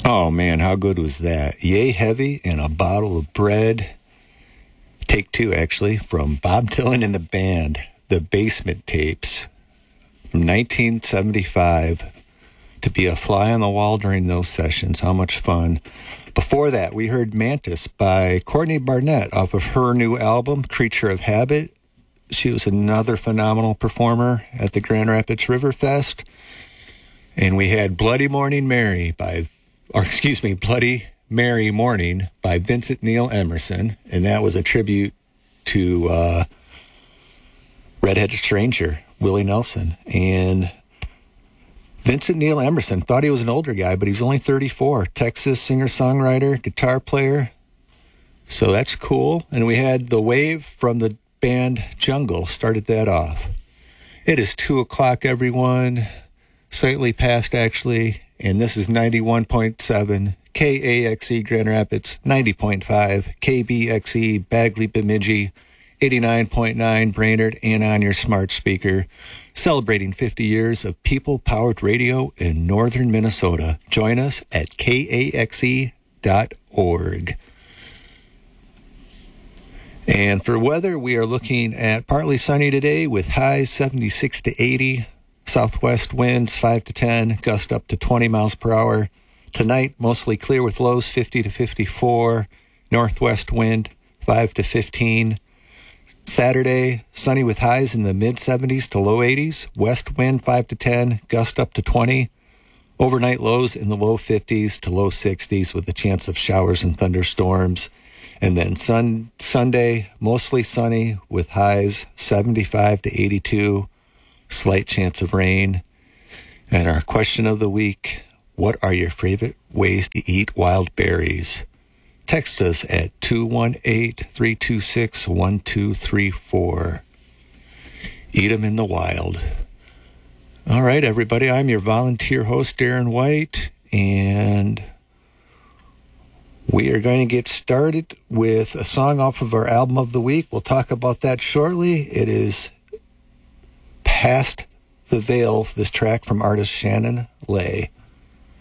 Oh, man, how good was that? Yay Heavy and a Bottle of Bread. Take two, actually, from Bob Dylan and the band, the Basement Tapes, from 1975. To be a fly on the wall during those sessions. How much fun. Before that, we heard Mantis by Courtney Barnett off of her new album, Creature of Habit. She was another phenomenal performer at the Grand Rapids River Fest. And we had Bloody Mary Morning by Vincent Neil Emerson. And that was a tribute to Redheaded Stranger, Willie Nelson. And Vincent Neil Emerson, thought he was an older guy, but he's only 34. Texas singer-songwriter, guitar player. So that's cool. And we had The Wave from the band Jungle, started that off. It is 2 o'clock, everyone. Slightly past, actually. And this is 91.7 KAXE Grand Rapids, 90.5 KBXE Bagley Bemidji, 89.9 Brainerd, and on your smart speaker. Celebrating 50 years of people-powered radio in northern Minnesota. Join us at kaxe.org. And for weather, we are looking at partly sunny today with highs 76 to 80, southwest winds 5 to 10, gust up to 20 miles per hour. Tonight, mostly clear with lows 50 to 54, northwest wind 5 to 15. Saturday, sunny with highs in the mid-70s to low 80s. West wind 5 to 10, gust up to 20. Overnight lows in the low 50s to low 60s with a chance of showers and thunderstorms. And then Sunday, mostly sunny with highs 75 to 82. Slight chance of rain. And our question of the week, what are your favorite ways to eat wild berries? Text us at 218-326-1234. Eat 'em in the wild. All right, everybody. I'm your volunteer host, Darren White, and we are going to get started with a song off of our album of the week. We'll talk about that shortly. It is Past the Veil, this track from artist Shannon Lay.